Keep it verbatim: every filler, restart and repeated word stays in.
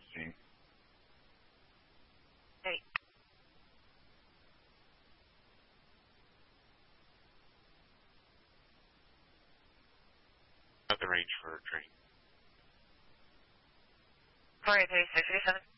see. Hey. At the range for training. four eight three six three seven.